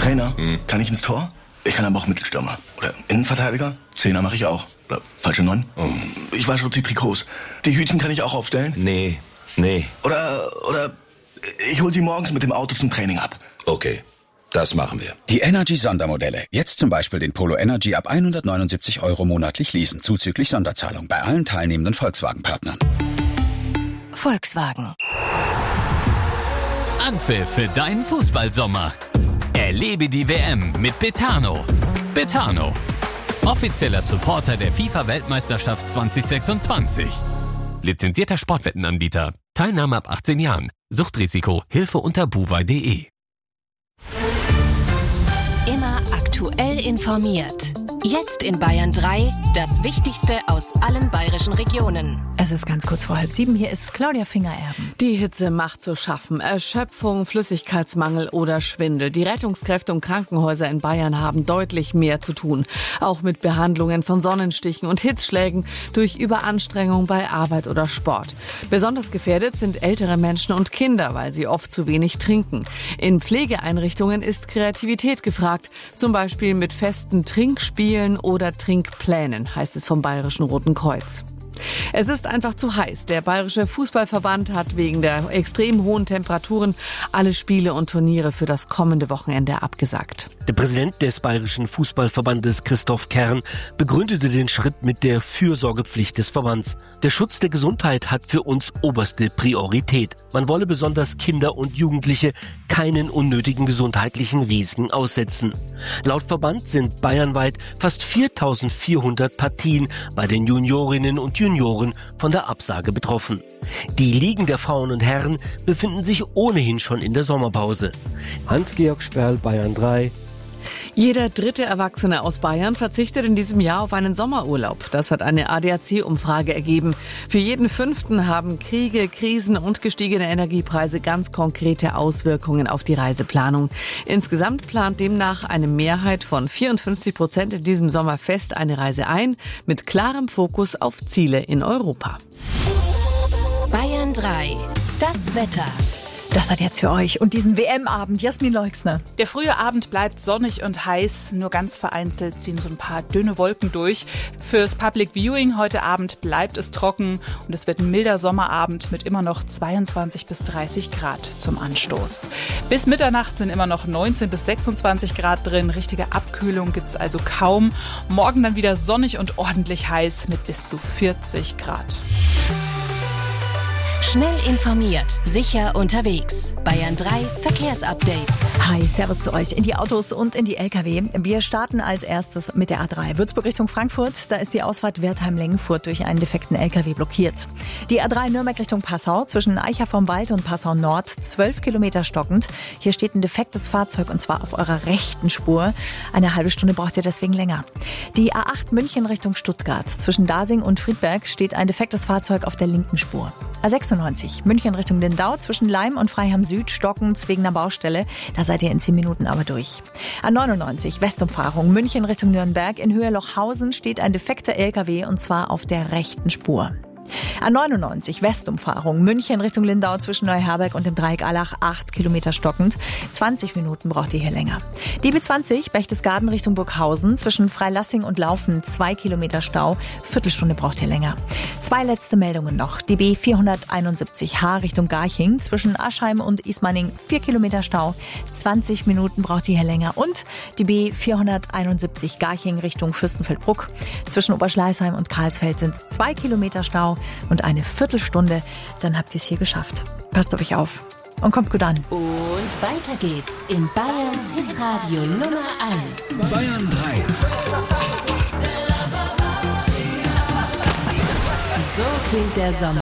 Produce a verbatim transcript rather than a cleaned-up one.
Trainer, hm. kann ich ins Tor? Ich kann aber auch Mittelstürmer. Oder Innenverteidiger? Zehner mache ich auch. Oder falsche Neun? Oh. Ich wasche die Trikots. Die Hütchen kann ich auch aufstellen? Nee, nee. Oder, oder ich hol sie morgens mit dem Auto zum Training ab. Okay, das machen wir. Die Energy-Sondermodelle. Jetzt zum Beispiel den Polo Energy ab hundertneunundsiebzig Euro monatlich leasen, zuzüglich Sonderzahlung bei allen teilnehmenden Volkswagen-Partnern. Volkswagen. Anpfiff für deinen Fußballsommer. Erlebe die W M mit Betano. Betano, offizieller Supporter der FIFA-Weltmeisterschaft zwanzig sechsundzwanzig. Lizenzierter Sportwettenanbieter. Teilnahme ab achtzehn Jahren. Suchtrisiko. Hilfe unter buwei punkt de. Immer aktuell informiert. Jetzt in Bayern drei, das Wichtigste aus allen bayerischen Regionen. Es ist ganz kurz vor halb sieben, hier ist Claudia Finger-Erben. Die Hitze macht zu schaffen. Erschöpfung, Flüssigkeitsmangel oder Schwindel. Die Rettungskräfte und Krankenhäuser in Bayern haben deutlich mehr zu tun. Auch mit Behandlungen von Sonnenstichen und Hitzschlägen durch Überanstrengung bei Arbeit oder Sport. Besonders gefährdet sind ältere Menschen und Kinder, weil sie oft zu wenig trinken. In Pflegeeinrichtungen ist Kreativität gefragt, zum Beispiel mit festen Trinkspielen oder Trinkplänen, heißt es vom Bayerischen Roten Kreuz. Es ist einfach zu heiß. Der Bayerische Fußballverband hat wegen der extrem hohen Temperaturen alle Spiele und Turniere für das kommende Wochenende abgesagt. Der Präsident des Bayerischen Fußballverbandes, Christoph Kern, begründete den Schritt mit der Fürsorgepflicht des Verbands. Der Schutz der Gesundheit hat für uns oberste Priorität. Man wolle besonders Kinder und Jugendliche keinen unnötigen gesundheitlichen Risiken aussetzen. Laut Verband sind bayernweit fast viertausendvierhundert Partien bei den Juniorinnen und Junioren von der Absage betroffen. Die Ligen der Frauen und Herren befinden sich ohnehin schon in der Sommerpause. Hans-Georg Sperl, Bayern drei. Jeder dritte Erwachsene aus Bayern verzichtet in diesem Jahr auf einen Sommerurlaub. Das hat eine A D A C-Umfrage ergeben. Für jeden Fünften haben Kriege, Krisen und gestiegene Energiepreise ganz konkrete Auswirkungen auf die Reiseplanung. Insgesamt plant demnach eine Mehrheit von vierundfünfzig Prozent in diesem Sommer fest eine Reise ein, mit klarem Fokus auf Ziele in Europa. Bayern drei. Das Wetter. Das hat jetzt für euch und diesen W M-Abend Jasmin Leuxner. Der frühe Abend bleibt sonnig und heiß, nur ganz vereinzelt ziehen so ein paar dünne Wolken durch. Fürs Public Viewing heute Abend bleibt es trocken und es wird ein milder Sommerabend mit immer noch zweiundzwanzig bis dreißig Grad zum Anstoß. Bis Mitternacht sind immer noch neunzehn bis sechsundzwanzig Grad drin, richtige Abkühlung gibt's also kaum. Morgen dann wieder sonnig und ordentlich heiß mit bis zu vierzig Grad. Schnell informiert, sicher unterwegs. Bayern drei Verkehrsupdate. Hi, servus zu euch in die Autos und in die L K W. Wir starten als erstes mit der A drei. Würzburg Richtung Frankfurt, da ist die Ausfahrt Wertheim-Lengenfurt durch einen defekten L K W blockiert. Die A drei Nürnberg Richtung Passau, zwischen Eicher vom Wald und Passau Nord, zwölf Kilometer stockend. Hier steht ein defektes Fahrzeug und zwar auf eurer rechten Spur. Eine halbe Stunde braucht ihr deswegen länger. Die A acht München Richtung Stuttgart, zwischen Dasing und Friedberg steht ein defektes Fahrzeug auf der linken Spur. A sechsundneunzig München Richtung Lindau, zwischen Leim und Freiham Süd stockend wegen einer Baustelle. Da seid ihr in zehn Minuten aber durch. A neunundneunzig Westumfahrung München Richtung Nürnberg. In Höhe Lochhausen steht ein defekter L K W und zwar auf der rechten Spur. A neunundneunzig Westumfahrung München Richtung Lindau zwischen Neuherberg und dem Dreieck Allach, acht Kilometer stockend. zwanzig Minuten braucht ihr hier länger. Die B zwanzig Berchtesgaden Richtung Burghausen zwischen Freilassing und Laufen, zwei Kilometer Stau. Viertelstunde braucht ihr länger. Zwei letzte Meldungen noch. Die B vierhunderteinundsiebzig H Richtung Garching zwischen Aschheim und Ismaning, vier Kilometer Stau. zwanzig Minuten braucht ihr hier länger. Und die B vierhunderteinundsiebzig Garching Richtung Fürstenfeldbruck. Zwischen Oberschleißheim und Karlsfeld sind es zwei Kilometer Stau und eine Viertelstunde. Dann habt ihr es hier geschafft. Passt auf euch auf und kommt gut an. Und weiter geht's in Bayerns Hitradio Nummer eins. Bayern drei. So klingt der Sommer.